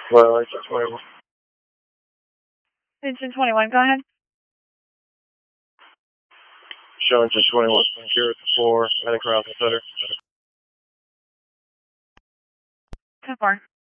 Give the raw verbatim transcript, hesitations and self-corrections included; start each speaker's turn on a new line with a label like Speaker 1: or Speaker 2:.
Speaker 1: Well, engine twenty-one.
Speaker 2: Engine twenty-one, go ahead.
Speaker 1: Show engine twenty-one. Secure at the floor. Heading across the center.
Speaker 2: ten four.